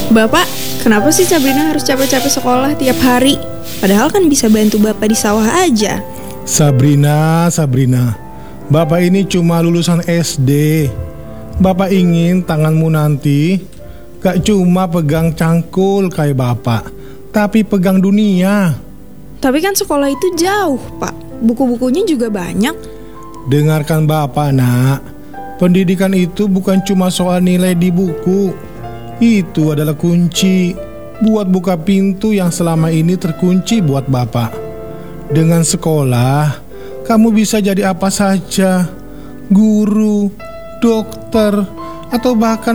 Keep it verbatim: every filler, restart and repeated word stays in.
Bapak, kenapa sih Sabrina harus capek-capek sekolah tiap hari? Padahal kan bisa bantu Bapak di sawah aja. Sabrina, Sabrina, Bapak ini cuma lulusan S D. Bapak ingin tanganmu nanti gak cuma pegang cangkul kayak Bapak, tapi pegang dunia. Tapi kan sekolah itu jauh, Pak. Buku-bukunya juga banyak. Dengarkan Bapak, nak. Pendidikan itu bukan cuma soal nilai di buku. Itu adalah kunci buat buka pintu yang selama ini terkunci buat Bapak. Dengan sekolah, kamu bisa jadi apa saja. Guru, dokter, atau bahkan